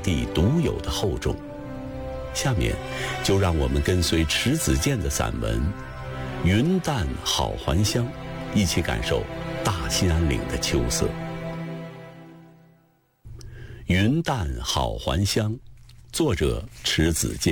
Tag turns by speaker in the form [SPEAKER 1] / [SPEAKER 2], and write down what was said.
[SPEAKER 1] 地独有的厚重。下面就让我们跟随迟子建的散文《云淡好还乡》，一起感受大兴安岭的秋色。云淡好还乡，作者迟子建。